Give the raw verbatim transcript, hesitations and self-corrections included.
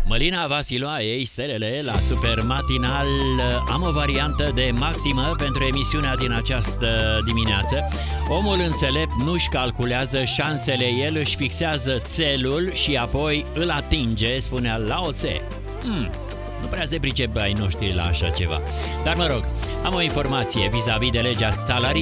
Mălina Vasiloaiei, Stelele, la Super Matinal. Am o variantă de maximă pentru emisiunea din această dimineață. Omul înțelept nu-și calculează șansele, el își fixează țelul și apoi îl atinge, spunea Lao Tse. Hmm, nu prea se pricep ai noștri la așa ceva. Dar mă rog, am o informație vis-a-vis de legea salarii.